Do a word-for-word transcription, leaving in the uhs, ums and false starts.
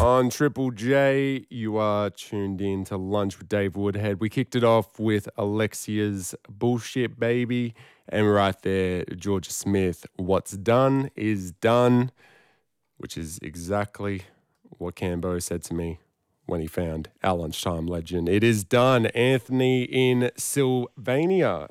On Triple J, you are tuned in to Lunch with Dave Woodhead. We kicked it off with Alexia's Bullshit Baby, and right there, Georgia Smith, What's Done is Done, which is exactly what Cambo said to me when he found our lunchtime legend. It is done. Anthony in Sylvania,